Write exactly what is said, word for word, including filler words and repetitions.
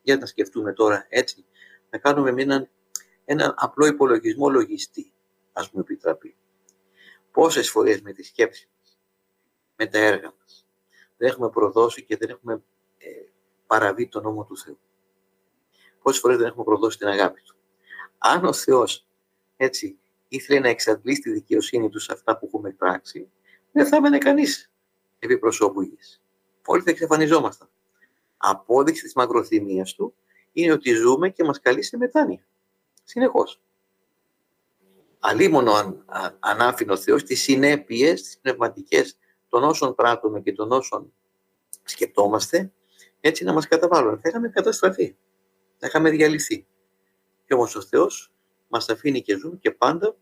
Για να σκεφτούμε τώρα έτσι, να κάνουμε έναν, έναν απλό υπολογισμό λογιστή, ας μου επιτραπεί. Πόσες φορές με τη σκέψη μας, με τα έργα μας, δεν έχουμε προδώσει και δεν έχουμε ε, παραβεί τον νόμο του Θεού. Πόσες φορές δεν έχουμε προδώσει την αγάπη Του. Αν ο Θεός έτσι ήθελε να εξαντλήσει τη δικαιοσύνη Του σε αυτά που έχουμε πράξει, δεν θα έμενε κανείς επί προσώπου γης. Όλοι θα εξαφανιζόμασταν. Απόδειξη της μακροθυμίας Του είναι ότι ζούμε και μας καλεί σε μετάνοια. Συνεχώς. Αλίμονο αν, αν, αν άφηνε ο Θεός τις συνέπειες, τις πνευματικές των όσων πράττουμε και των όσων σκεπτόμαστε, έτσι να μας καταβάλουν. Θα είχαμε καταστραφεί. Θα είχαμε διαλυθεί. Και όμως ο Θεός μας αφήνει και ζούμε και πάντα